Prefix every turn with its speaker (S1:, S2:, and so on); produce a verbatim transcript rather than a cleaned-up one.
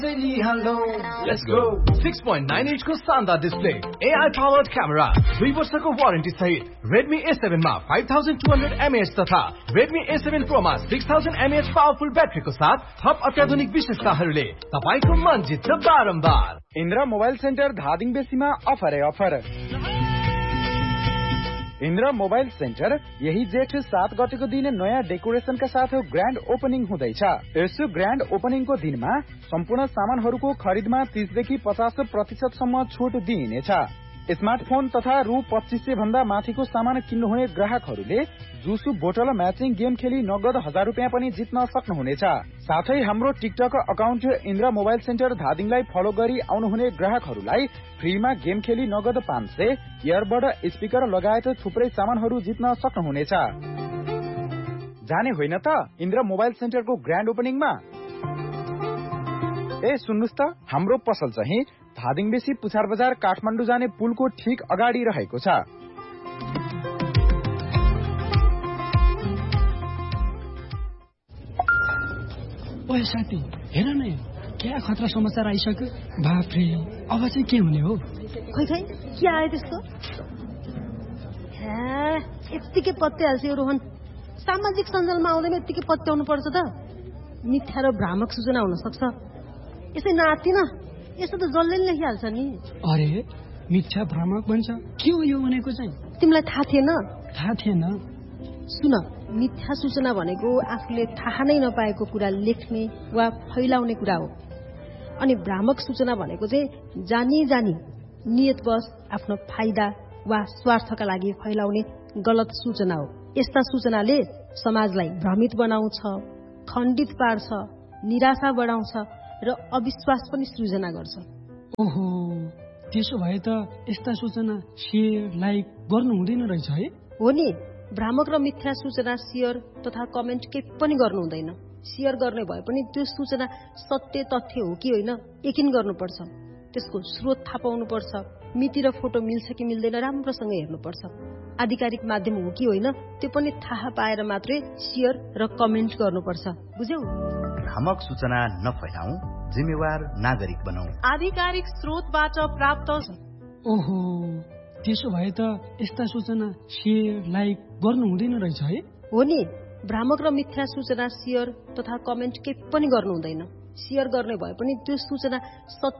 S1: Hello, let's go. six point nine inch को शानदार display, A I powered camera, दुई वर्षको वारेन्टी सहित Redmi A seven मा five thousand two hundred milliamp hour तथा Redmi A seven Pro मा six thousand milliamp hour powerful ब्याट्रीको साथ थप अत्याधुनिक विशेषताहरूले तपाईको मन जित्छ बारम्बार।
S2: इन्द्र मोबाइल सेन्टर धादिङ बेसीमा अफर है अफर। इन्द्र मोबाइल सेन्टर यही जेठ सात गतेको दिन नयाँ डेकोरेसनका साथ ग्रान्ड ओपनिङ हुँदैछ। यस ग्रान्ड ओपनिङको दिनमा सम्पूर्ण सामानहरूको खरिदमा तीस देखि पचास प्रतिशत सम्म छुट दिइनेछ। स्मार्टफोन तथा रु पच्चीस सय भन्दा माथिको सामान किन्नुहुने ग्राहकहरूले जुसु बोटल म्याचिङ गेम खेली नगद हजार रुपियाँ पनि जित्न सक्नुहुनेछ। साथै हाम्रो TikTok account Indra mobile centre धादिङलाई follow गरी आउनुहुने ग्राहकहरूलाई फ्रीमा गेम खेली नगद पाँच सय, इयरबड, स्पिकर लगायत थुप्रै सामानहरू जित्न सक्नुहुनेछ। जाने होइन त इन्द्र मोबाइल सेन्टरको ग्रान्ड ओपनिङमा? ए सुन्नुस् त, हाम्रो पसल चाहिँ धादिङ बेसी पुछार बजार काठमाडौँ जाने पुलको ठीक अगाडि रहेको छ।
S3: ओए साथी, हेर न, क्या खतरा समाचार आइसक्यो। बाफ्रे, अब चाहिँ के हुने हो?
S4: खै खै के आयो त्यस्तो? यत्तिकै पत्याइहाल्छ यो रोहन। सामाजिक सञ्जालमा आउँदैन यत्तिकै पत्याउनु पर्छ त। मिथ्या र भ्रामक सूचना हुन सक्छ। यसै नाति न, यसो त जसले नि लेखिहाल्छ नि।
S3: अरे मिथ्या भ्रामक भन्छ, के हो यो भनेको चाहिँ?
S4: तिमीलाई थाहा थिएन?
S3: थाहा थिएन।
S4: सुन, मिथ्या सूचना भनेको आफूले थाहा नै नपाएको कुरा लेख्ने वा फैलाउने कुरा हो। अनि भ्रामक सूचना भनेको चाहिँ जानी जानी नियतवश आफ्नो फाइदा वा स्वार्थका लागि फैलाउने गलत सूचना हो। यस्ता सूचनाले समाजलाई भ्रमित बनाउँछ, खण्डित पार्छ, निराशा बढाउँछ र अविश्वास पनि सृजना गर्छ।
S3: ओहो, त्यसो भए त यस्ता सूचना शेयर लाइक गर्नु हुँदैन रहेछ है?
S4: हो नि, भ्रामक र मिथ्या सूचना शेयर तथा कमेन्ट केही पनि गर्नु हुँदैन। शेयर गर्ने भए पनि त्यो सूचना सत्य तथ्य हो कि होइन यकिन गर्नुपर्छ। त्यसको स्रोत थाहा पाउनुपर्छ। मिति र फोटो मिल्छ कि मिल्दैन राम्रोसँग हेर्नुपर्छ। आधिकारिक माध्यम हो कि होइन त्यो पनि थाहा पाएर मात्रै शेयर र कमेन्ट गर्नुपर्छ। बुझ्यौ?
S5: भ्रामक सूचना नफैलाऊ, जिम्मेवार नागरिक बनाऊ।
S4: आधिकारिक स्रोतबाट प्राप्त।
S3: ओहो, त्यसो भए त यस्ता सूचना शेयर लाइक गर्नु हुँदैन रहेछ है?
S4: हो नि, भ्रामक र मिथ्या सूचना शेयर तथा कमेन्ट केही पनि गर्नु हुँदैन। शेयर गर्ने भए पनि त्यो सूचना सत्य